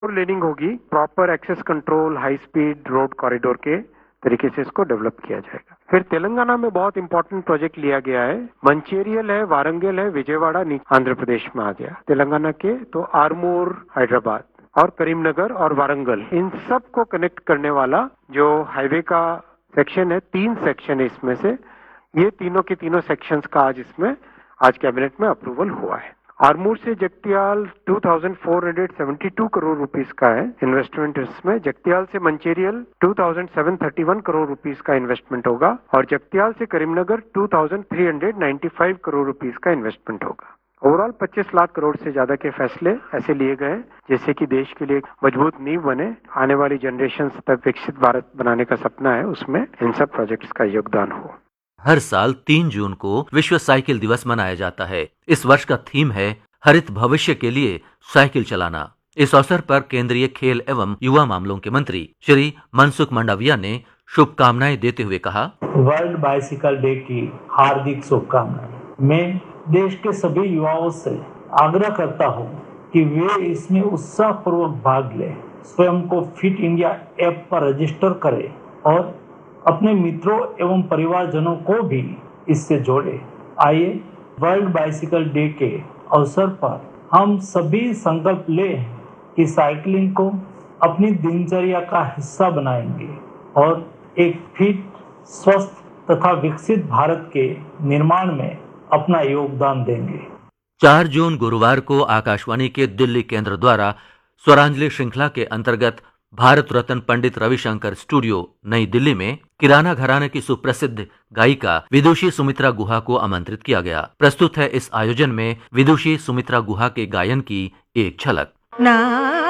Four laning होगी, proper access control, high speed road corridor के तरीके से इसको डेवलप किया जाएगा। फिर तेलंगाना में बहुत इंपॉर्टेंट प्रोजेक्ट लिया गया है, मंचेरियल है, वारंगल है, विजयवाड़ा आंध्र प्रदेश में आ गया। तेलंगाना के तो आरमूर हैदराबाद और करीमनगर और वारंगल, इन सब को कनेक्ट करने वाला जो हाईवे का सेक्शन है, 3 सेक्शन है इसमें से, ये तीनों के तीनों सेक्शंस का आज कैबिनेट में अप्रूवल हुआ है। आरमूर से जगतियाल 2472 करोड़ रुपीस का है इन्वेस्टमेंट इसमें। जगतियाल से मंचेरियल 2731 करोड़ रुपीस का इन्वेस्टमेंट होगा और जगतियाल से करीमनगर 2395 करोड़ रुपीस का इन्वेस्टमेंट होगा। ओवरऑल 25 लाख करोड़ से ज्यादा के फैसले ऐसे लिए गए जैसे कि देश के लिए एक मजबूत नींव बने, आने वाली जनरेशन तक विकसित भारत बनाने का सपना है, उसमें इन सब प्रोजेक्ट्स का योगदान हो। हर साल 3 जून को विश्व साइकिल दिवस मनाया जाता है। इस वर्ष का थीम है हरित भविष्य के लिए साइकिल चलाना। इस अवसर पर केंद्रीय खेल एवं युवा मामलों के मंत्री श्री मनसुख मंडाविया ने शुभकामनाएं देते हुए कहा, वर्ल्ड बाइसिकल डे की हार्दिक शुभकामनाएं। मैं देश के सभी युवाओं से आग्रह करता हूं कि वे इसमें उत्साहपूर्वक भाग लें, स्वयं को फिट इंडिया ऐप पर रजिस्टर करें और अपने मित्रों एवं परिवारजनों को भी इससे जोड़ें। आइए वर्ल्ड बाइसिकल डे के अवसर पर हम सभी संकल्प लें कि साइकिलिंग को अपनी दिनचर्या का हिस्सा बनाएंगे और एक फिट, स्वस्थ तथा विकसित भारत के निर्माण में अपना योगदान देंगे। 4 जून गुरुवार को आकाशवाणी के दिल्ली केंद्र द्वारा स्वरांजलि श्रृंखला के अंतर्गत भारत रत्न पंडित रविशंकर स्टूडियो नई दिल्ली में किराना घराने की सुप्रसिद्ध गायिका विदुषी सुमित्रा गुहा को आमंत्रित किया गया। प्रस्तुत है इस आयोजन में विदुषी सुमित्रा गुहा के गायन की एक झलक।